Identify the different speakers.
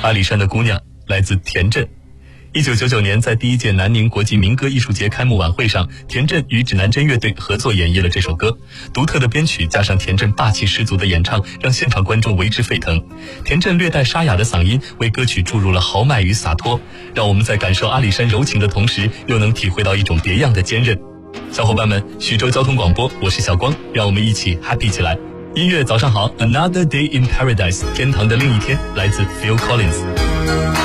Speaker 1: 阿里山的姑娘来自田震。1999年，在第一届南宁国际民歌艺术节开幕晚会上，田震与指南针乐队合作演绎了这首歌。独特的编曲加上田震霸气十足的演唱，让现场观众为之沸腾。田震略带沙哑的嗓音为歌曲注入了豪迈与洒脱，让我们在感受阿里山柔情的同时，又能体会到一种别样的坚韧。小伙伴们，徐州交通广播，我是小光，让我们一起 happy 起来。音乐早上好 ，Another Day in Paradise， 天堂的另一天，来自 Phil Collins。